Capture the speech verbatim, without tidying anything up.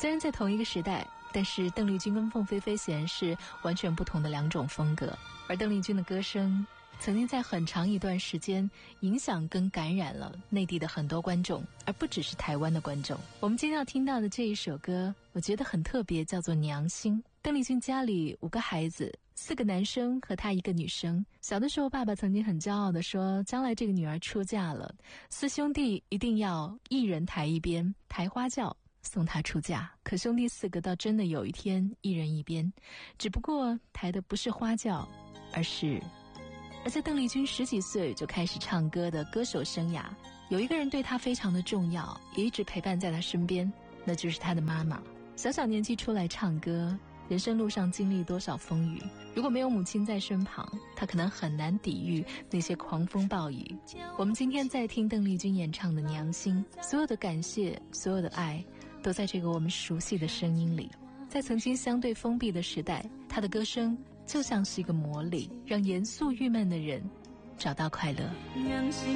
虽然在同一个时代，但是邓丽君跟凤飞飞显然是完全不同的两种风格。而邓丽君的歌声曾经在很长一段时间影响跟感染了内地的很多观众，而不只是台湾的观众。我们今天要听到的这一首歌，我觉得很特别，叫做《娘心》。邓丽君家里五个孩子，四个男生和她一个女生。小的时候，爸爸曾经很骄傲地说，将来这个女儿出嫁了，四兄弟一定要一人抬一边，抬花轿送她出嫁。可兄弟四个倒真的有一天一人一边，只不过抬的不是花轿，而是而在邓丽君十几岁就开始唱歌的歌手生涯，有一个人对她非常的重要，也一直陪伴在她身边，那就是她的妈妈。小小年纪出来唱歌，人生路上经历多少风雨，如果没有母亲在身旁，她可能很难抵御那些狂风暴雨。我们今天在听邓丽君演唱的《娘心》，所有的感谢，所有的爱，都在这个我们熟悉的声音里。在曾经相对封闭的时代，她的歌声就像是一个魔力，让严肃郁闷的人找到快乐。